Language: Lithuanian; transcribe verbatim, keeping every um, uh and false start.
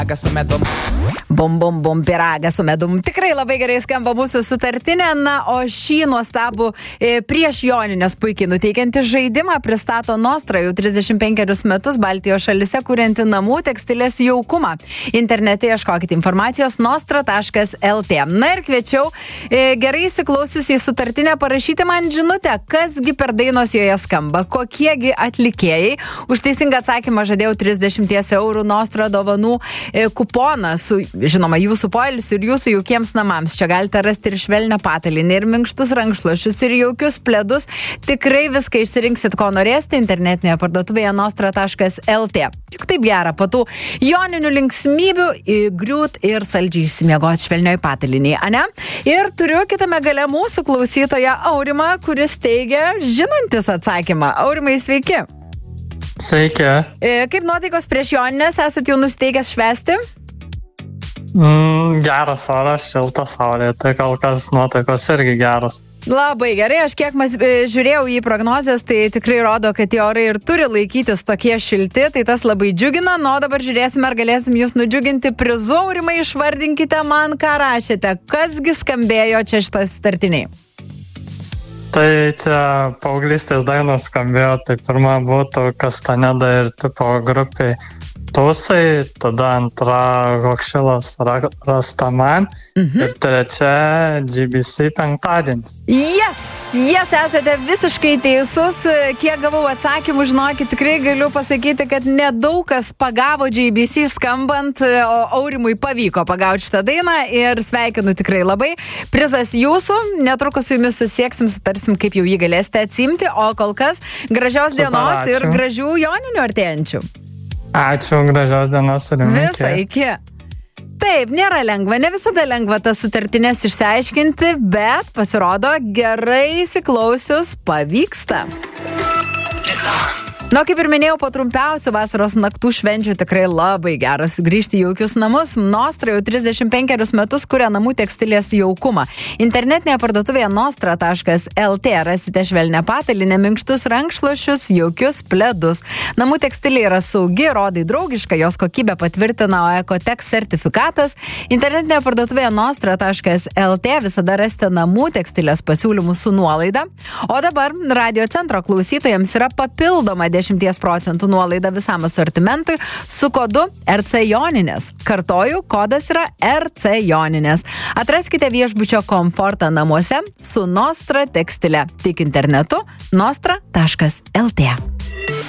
Su medum. Bum, bum, bum, piragas su medum. Tikrai labai gerai skamba mūsų sutartinė. Na, o šį nuostabų e, prieš joninės puikiai nuteikiantį žaidimą pristato Nostra jau trisdešimt penkerius metus Baltijos šalise kurianti namų tekstilės jaukumą. Internete ieškokite informacijos nostra taškas el tė. Na ir kviečiau e, gerai įsiklausius į sutartinę parašyti man žinutę, kasgi per dainos joje skamba, kokiegi atlikėjai. Už teisingą atsakymą žadėjau trisdešimt eurų Nostra dovanų e, kuponą su, žinoma, jūsų poilsiu ir jūsų jaukiems namams. Čia galite rasti ir švelnią patalynę, ir minkštus rankšluosčius, ir jaukius pledus. Tikrai viską išsirinksit, ko norėsite internetinėje parduotuvėje nostra taškas el tė. Juk taip gera, po tų joninių linksmybių įgriūt ir saldžiai išsimiegoti švelnioj patalynėje, ane? Ir turiu kitame gale mūsų klausytoją Aurimą, kuris teigia žinantis atsakymą. Aurimai, sveiki. Sveiki. E, kaip nuotaikos prieš joninės, esat jau nusiteikęs švęsti? Mm, geras oras, šilta saulė, tai kol kas nuotaikos irgi geros. Labai gerai, aš kiek mas, e, žiūrėjau į prognozes, tai tikrai rodo, kad tie orai ir turi laikytis tokie šilti, tai tas labai džiugina. Nu, o dabar žiūrėsime, ar galėsim jūs nudžiuginti prizu. Aurimai, išvardinkite man, ką rašėte. Kasgi skambėjo čia šitas startiniai? Tai čia paauglystės dainos skambėjo, tai pirma būtų Kastaneda ir tipo grupiai Tūsai, tada antra Hokšilas Rastaman mhm. ir trečia dži bi si penktadienis. Yes, yes, esate visiškai teisus. Kiek gavau atsakymų, žinokit, tikrai galiu pasakyti, kad nedaug kas pagavo dži bi si skambant, o Aurimui pavyko pagauti šitą dainą ir sveikinu tikrai labai. Prizas jūsų, netrukus su jumis susieksim, sutarsim, kaip jau jį galėsite atsimti, o kol kas gražios Super, dienos ačiū. Ir gražių joninių artėjančių. Ačiū, gražios dienos ir jums. Visą iki. Taip, nėra lengva, ne visada lengva tas sutartinės išsiaiškinti, bet pasirodo gerai įsiklausius pavyksta. Na, kaip ir minėjau, po trumpiausių vasaros naktų švenčių tikrai labai geras grįžti į jaukius namus. Nostra jau trisdešimt penkerius metus kuria namų tekstilės jaukumą. Internetinėje parduotuvėje nostra taškas el tė rasite švelnią patalynę, minkštus rankšluosčius, jaukius pledus. Namų tekstilė yra saugi, rodai draugiška, jos kokybę patvirtina Oekotex sertifikatas. Internetinėje parduotuvėje nostra taškas el tė visada rasite namų tekstilės pasiūlymų su nuolaida. O dabar Radio Centro klausytojams yra papildoma dešimties procentų nuolaida visam asortimentui su kodu er cė joninės. Kartoju, kodas yra er cė joninės. Atraskite viešbučio komfortą namuose su Nostra tekstile. Tik internetu nostra taškas el tė.